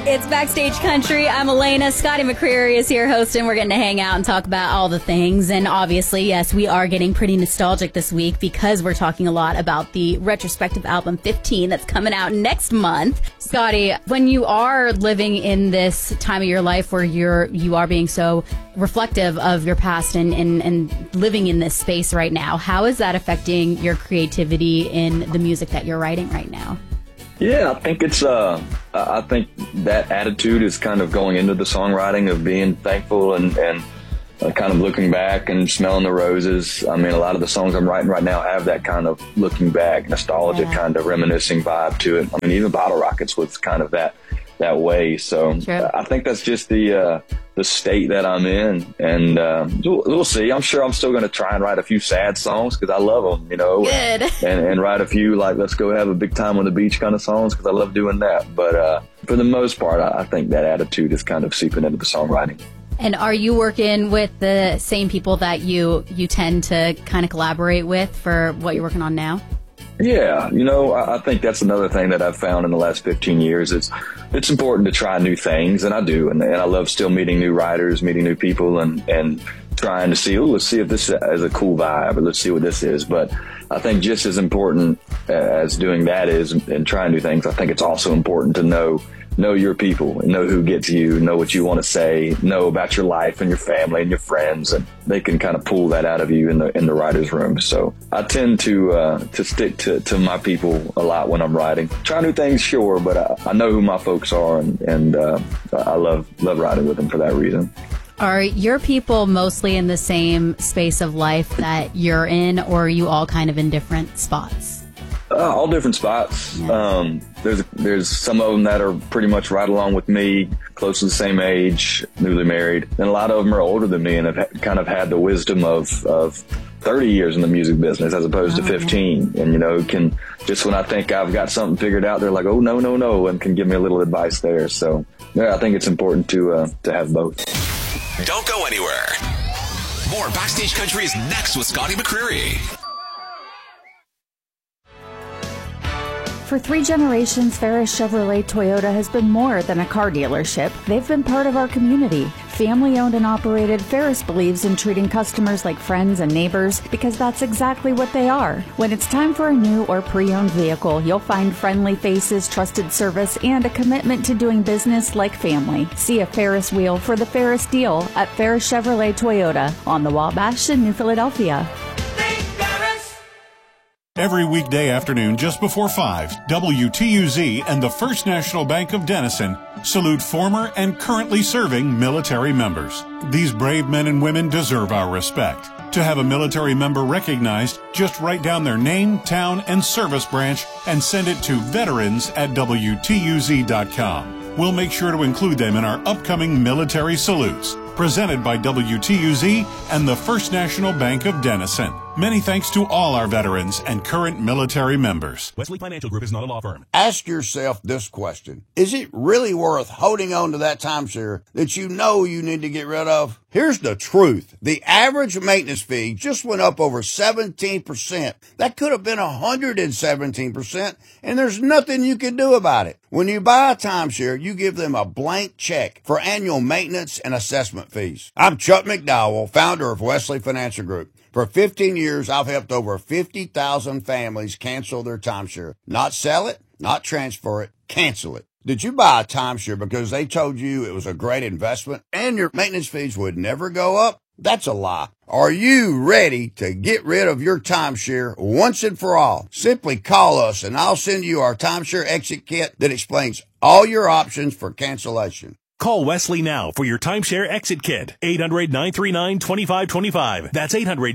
It's Backstage Country. I'm Elena. Scotty McCreery is here hosting. We're getting to hang out and talk about all the things. And obviously, yes, we are getting pretty nostalgic this week because we're talking a lot about the retrospective album 15 that's coming out next month. Scotty, when you are living in this time of your life where you are being so reflective of your past and living in this space right now, how is that affecting your creativity in the music that you're writing right now? Yeah, I think I think that attitude is kind of going into the songwriting of being thankful and kind of looking back and smelling the roses. I mean, a lot of the songs I'm writing right now have that kind of looking back, nostalgic kind of reminiscing vibe to it. I mean, even Bottle Rockets was kind of that way. So I think that's just the state that I'm in, and we'll see. I'm sure I'm still going to try and write a few sad songs because I love them, you know. Good. And write a few like let's go have a big time on the beach kind of songs because I love doing that. But for the most part, I think that attitude is kind of seeping into the songwriting. And are you working with the same people that you tend to kind of collaborate with for what you're working on now? Yeah, you know, I think that's another thing that I've found in the last 15 years. It's important to try new things, and I do. And I love still meeting new writers, meeting new people, and trying to see, let's see if this is a cool vibe, or let's see what this is. But I think just as important as doing that is, and trying new things, I think it's also important to know your people and know who gets you, know what you want to say, know about your life and your family and your friends, and they can kind of pull that out of you in the writer's room. So I tend to stick to my people a lot when I'm writing. Try new things, sure, but I know who my folks are, and I love writing with them for that reason. Are your people mostly in the same space of life that you're in, or are you all kind of in different spots? All different spots. Yeah. There's some of them that are pretty much right along with me, close to the same age, newly married. And a lot of them are older than me and have kind of had the wisdom of 30 years in the music business as opposed to 15. And, you know, can just when I think I've got something figured out, they're like, oh, no, and can give me a little advice there. So, yeah, I think it's important to have both. Don't go anywhere. More Backstage Country is next with Scotty McCreery. For 3 generations, Ferris Chevrolet Toyota has been more than a car dealership. They've been part of our community. Family owned and operated, Ferris believes in treating customers like friends and neighbors because that's exactly what they are. When it's time for a new or pre-owned vehicle, you'll find friendly faces, trusted service, and a commitment to doing business like family. See a Ferris wheel for the Ferris deal at Ferris Chevrolet Toyota on the Wabash in New Philadelphia. Every weekday afternoon just before 5, WTUZ and the First National Bank of Denison salute former and currently serving military members. These brave men and women deserve our respect. To have a military member recognized, just write down their name, town, and service branch and send it to veterans@WTUZ.com. We'll make sure to include them in our upcoming military salutes. Presented by WTUZ and the First National Bank of Denison. Many thanks to all our veterans and current military members. Wesley Financial Group is not a law firm. Ask yourself this question. Is it really worth holding on to that timeshare that you know you need to get rid of? Here's the truth. The average maintenance fee just went up over 17%. That could have been 117%, and there's nothing you can do about it. When you buy a timeshare, you give them a blank check for annual maintenance and assessment fees. I'm Chuck McDowell, founder of Wesley Financial Group. For 15 years, I've helped over 50,000 families cancel their timeshare. Not sell it, not transfer it, cancel it. Did you buy a timeshare because they told you it was a great investment and your maintenance fees would never go up? That's a lie. Are you ready to get rid of your timeshare once and for all? Simply call us and I'll send you our timeshare exit kit that explains all your options for cancellation. Call Wesley now for your timeshare exit kit. 800-939-2525. That's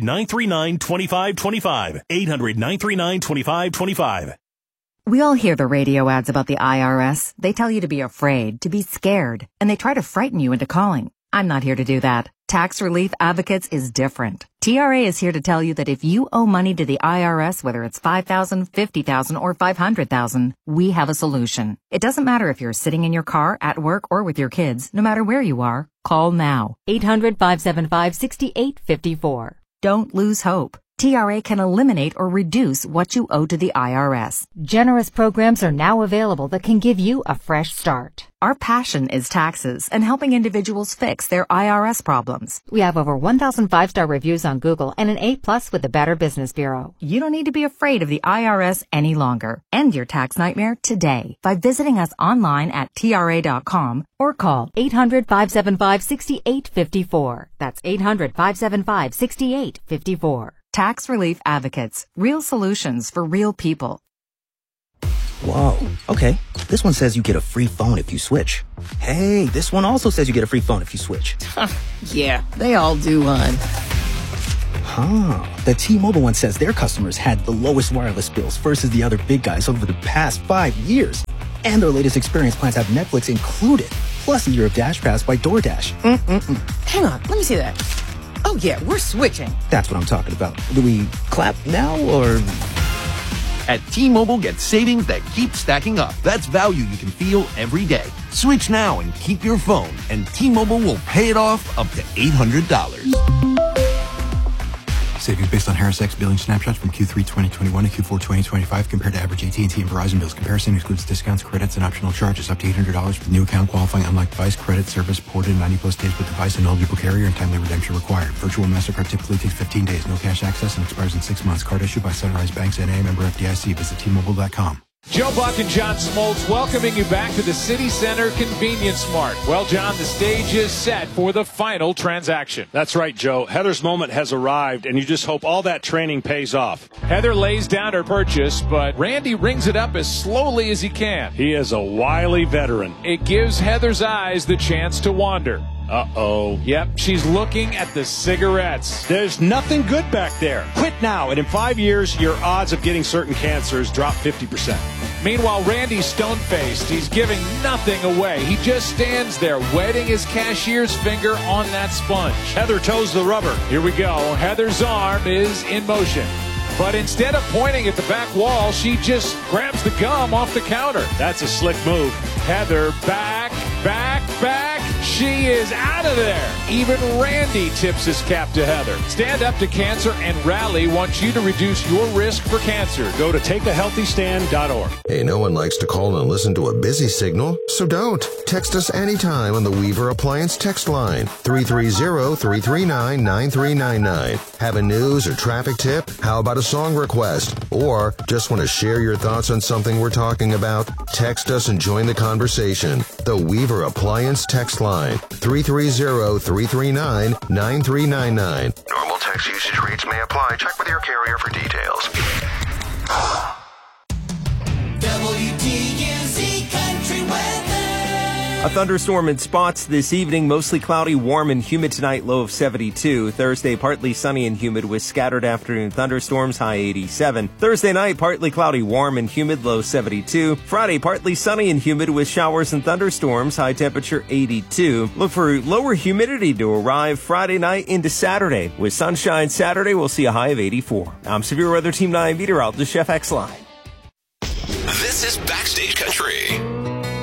800-939-2525. 800-939-2525. We all hear the radio ads about the IRS. They tell you to be afraid, to be scared, and they try to frighten you into calling. I'm not here to do that. Tax Relief Advocates is different. TRA is here to tell you that if you owe money to the IRS, whether it's $5,000, $50,000, or $500,000, we have a solution. It doesn't matter if you're sitting in your car, at work, or with your kids. No matter where you are, call now. 800-575-6854. Don't lose hope. TRA can eliminate or reduce what you owe to the IRS. Generous programs are now available that can give you a fresh start. Our passion is taxes and helping individuals fix their IRS problems. We have over 1,000 5-star reviews on Google and an A+ with the Better Business Bureau. You don't need to be afraid of the IRS any longer. End your tax nightmare today by visiting us online at TRA.com or call 800-575-6854. That's 800-575-6854. Tax Relief Advocates. Real solutions for real people. Whoa. Okay. This one says you get a free phone if you switch. Hey, this one also says you get a free phone if you switch. Yeah, they all do, hon. Huh. The T-Mobile one says their customers had the lowest wireless bills versus the other big guys over the past 5 years. And their latest experience plans have Netflix included, plus a year of Dash Pass by DoorDash. Hang on, let me see that. Oh yeah, we're switching. That's what I'm talking about. Do we clap now or... At T-Mobile, get savings that keep stacking up. That's value you can feel every day. Switch now and keep your phone, and T-Mobile will pay it off up to $800. Savings based on Harris X billing snapshots from Q3 2021 to Q4 2025 compared to average AT&T and Verizon bills. Comparison excludes discounts, credits, and optional charges up to $800 for new account qualifying unlike device, credit, service, ported, 90+ days with device and eligible carrier, and timely redemption required. Virtual MasterCard typically takes 15 days. No cash access and expires in 6 months. Card issued by Sunrise Banks N.A. member FDIC. Visit T-Mobile.com. Joe Buck and John Smoltz welcoming you back to the City Center Convenience Mart. Well, John, the stage is set for the final transaction. That's right, Joe. Heather's moment has arrived, and you just hope all that training pays off. Heather lays down her purchase, but Randy rings it up as slowly as he can. He is a wily veteran. It gives Heather's eyes the chance to wander. Uh-oh. Yep, she's looking at the cigarettes. There's nothing good back there. Quit now, and in 5 years, your odds of getting certain cancers drop 50%. Meanwhile, Randy's stone-faced. He's giving nothing away. He just stands there, wetting his cashier's finger on that sponge. Heather toes the rubber. Here we go. Heather's arm is in motion. But instead of pointing at the back wall, she just grabs the gum off the counter. That's a slick move. Heather back. She is out of there. Even Randy tips his cap to Heather. Stand Up to Cancer and Rally wants you to reduce your risk for cancer. Go to takeahealthystand.org. Hey, no one likes to call and listen to a busy signal, so don't. Text us anytime on the Weaver Appliance text line, 330-339-9399. Have a news or traffic tip? How about a song request? Or just want to share your thoughts on something we're talking about? Text us and join the conversation. The Weaver Appliance text line, 330-339-9399. Normal text usage rates may apply. Check with your carrier for details. WTUZ Country Weather. A thunderstorm in spots this evening, mostly cloudy, warm and humid tonight, low of 72. Thursday, partly sunny and humid with scattered afternoon thunderstorms, high 87. Thursday night, partly cloudy, warm and humid, low 72. Friday, partly sunny and humid with showers and thunderstorms, high temperature 82. Look for lower humidity to arrive Friday night into Saturday. With sunshine Saturday, we'll see a high of 84. I'm Severe Weather Team 9 meteorologist Chef X Line. This is